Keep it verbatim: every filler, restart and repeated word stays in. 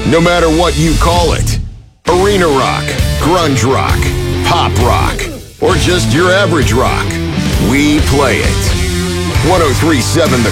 No matter what you call it. Arena rock, grunge rock, pop rock, or just your average rock. We play it. one oh three point seven The